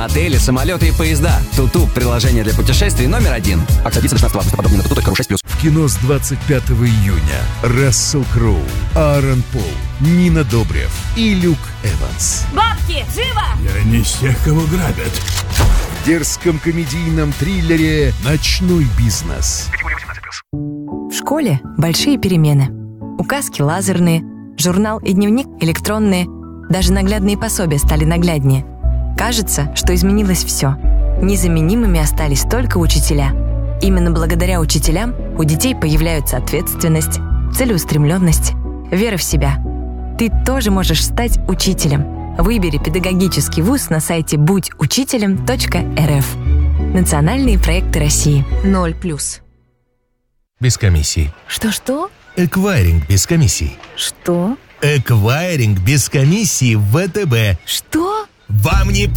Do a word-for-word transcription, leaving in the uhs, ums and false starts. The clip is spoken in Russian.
на отели, самолеты и поезда. Туту – приложение для путешествий номер один. Акция длится шестнадцатого августа. Подробнее на туту точка ру шесть плюс. В кино с двадцать пятого июня Рассел Кроу, Аарон Пол, Нина Добрев и Люк Эванс. Бабки, живо! Я не из тех, кого грабят. В дерзком комедийном триллере «Ночной бизнес». В школе большие перемены. Указки лазерные, журнал и дневник электронные, даже наглядные пособия стали нагляднее. Кажется, что изменилось все. Незаменимыми остались только учителя. Именно благодаря учителям у детей появляются ответственность, целеустремленность, вера в себя. Ты тоже можешь стать учителем. Выбери педагогический вуз на сайте будь учителем точка эр эф. Национальные проекты России. ноль плюс. Без комиссии. Что-что? Эквайринг без комиссии. Что? Эквайринг без комиссии в вэ тэ бэ. Что? Вам не